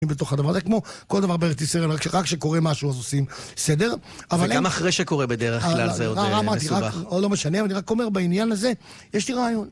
בתוך הדבר הזה, כמו כל דבר בארץ ישראל, רק שקורה משהו אז עושים סדר. וגם אחרי שקורה בדרך כלל זה עוד מסובך. לא משנה, אבל אני רק אומר בעניין הזה, יש לי רעיון.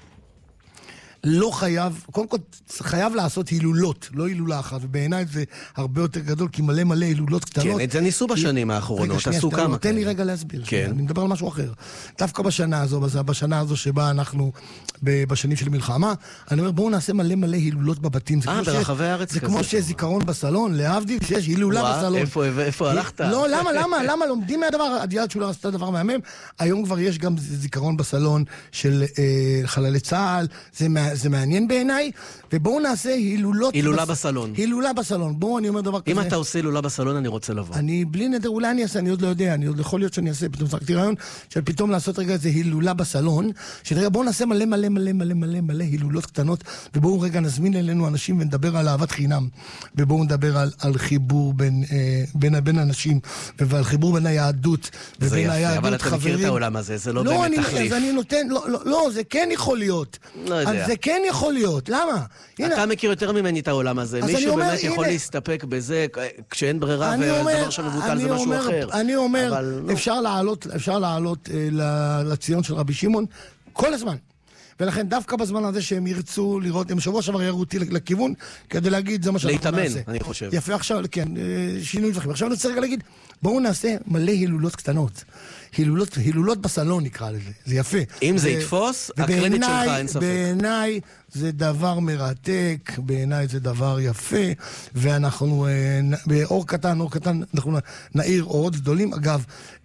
לא חייב, קודם כל חייב לעשות הילולות, לא הילולה אחת, ובעיניי זה הרבה יותר גדול, כי מלא הילולות קטנות. כן, את זה ניסו בשנים האחרונות, עשו כמה. תן לי רגע להסביר, אני מדבר על משהו אחר. דווקא בשנה הזו שבה אנחנו בשנים של מלחמה, אני אומר בואו נעשה מלא הילולות בבתים. ברחבי הארץ כזה. זה כמו שיש זיכרון בסלון, להבדיל שיש הילולה בסלון. איפה הלכת? לא, למה לומדים מהדבר, עדיין שולה עשתה דבר מהמם, היום כבר יש גם זיכרון בסלון של חללי צה"ל, זה מעניין בעיניי, ובואו נעשה הילולה בסלון. הילולה בסלון. בואו, אני אומר דבר כזה. אם אתה עושה הילולה בסלון, אני רוצה לבוא. אני בלי נדר, אולי אני אעשה, אני עוד לא יודע, אני עוד יכול להיות שאני אעשה, פתאום שחקתי רעיון, של פתאום לעשות רגע איזה הילולה בסלון, שרגע בואו נעשה מלא הילולות קטנות, ובואו רגע נזמין אלינו אנשים ונדבר על אהבת חינם, ובואו נדבר על חיבור בין אנשים, ועל חיבור בין היהדות, ובין היהדות אבל אתה מכיר את העולם הזה, זה לא באמת תחליף. לא, זה כן יכול להיות. זה כן יכול להיות, למה? אתה מכיר יותר ממני את העולם הזה, מישהו באמת יכול להסתפק בזה, כשאין ברירה והדבר שמבוטל זה משהו אחר. אני אומר, אפשר לעלות לציון של רבי שמעון כל הזמן. ולכן דווקא בזמן הזה שהם ירצו לראות, הם שבוע שעבר יראו אותי לכיוון, כדי להגיד, זה מה שאנחנו נעשה. להתאמן, אני חושב. יפה, עכשיו, כן, שינוי דברים. עכשיו אני רוצה רגע להגיד, בואו נעשה מלא הילולות קטנות. הילולות בסלון נקרא לזה, זה יפה. אם זה יתפוס, הקרדיט שלך אין ספק. בעיניי זה דבר מרתק, בעיניי זה דבר יפה, ואנחנו באור קטן, אנחנו נעיר אורות גדולים. אגב,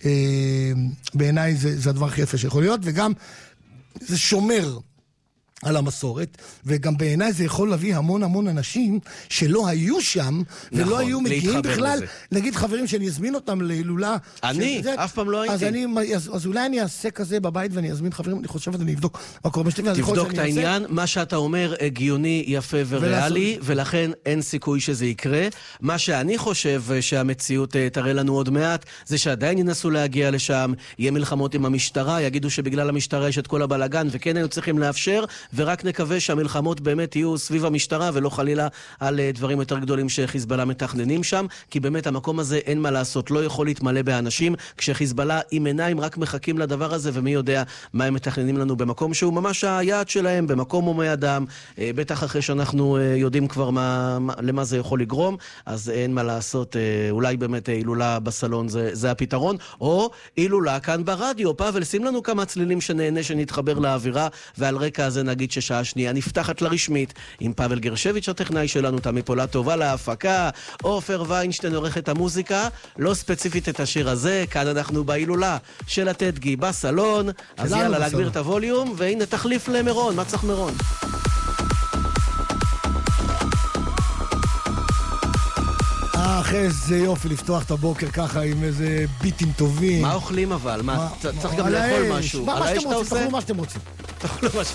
בעיניי זה הדבר הכי יפה שיכול להיות, וגם זה שומר על המסורת, וגם בעיניי זה יכול להביא המון אנשים שלא היו שם, ולא היו מגיעים בכלל, נגיד חברים שאני אזמין אותם להילולה. אני, אף פעם לא הייתי. אז אולי אני אעשה כזה בבית ואני אזמין חברים, אני חושב שאני אבדוק מה קורה בשביל. תבדוק את העניין, מה שאתה אומר הגיוני, יפה וריאלי, ולכן אין סיכוי שזה יקרה. מה שאני חושב שהמציאות תראה לנו עוד מעט, זה שעדיין ינסו להגיע לשם, יהיה מלחמות עם המשטרה, יגידו שבגלל המשטרה יש את כל הבלגן, וכן היו צריכים לאפשר, ורק נקווה שהמלחמות באמת יהיו סביב המשטרה, ולא חלילה על דברים יותר גדולים שחיזבאללה מתכננים שם, כי באמת המקום הזה אין מה לעשות, לא יכול להתמלא באנשים, כשחיזבאללה עם עיניים רק מחכים לדבר הזה, ומי יודע מה הם מתכננים לנו במקום שהוא ממש היעד שלהם, במקום הומי אדם, בטח אחרי שאנחנו יודעים כבר למה זה יכול לגרום, אז אין מה לעשות, אולי באמת הילולה בסלון זה הפתרון, או הילולה כאן ברדיו. פאבל, שים לנו כמה צלילים שנהנה שנתחבר לאווירה, ועל רקע הזה נגיד ששעה שנייה נפתחת לרשמית עם פאבל גרשביץ' הטכנאי שלנו, תמי פולה טובה להפקה, עופר ויינשטיין עורך את המוזיקה, לא ספציפית את השיר הזה, כאן אנחנו בהילולה של הטדגי בסלון, אז יאללה להגביר את הווליום, והנה תחליף למירון, מה צריך מירון? איזה יופי לפתוח את הבוקר ככה עם איזה ביטים טובים. מה אוכלים אבל? צריך גם לאכול משהו. מה שאתם רוצים, תאכלו מה שאתם רוצים.